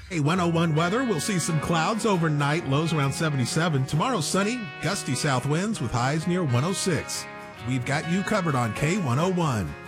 K101 weather, we'll see some clouds overnight, lows around 77. Tomorrow, sunny, gusty south winds with highs near 106. We've got you covered on K101.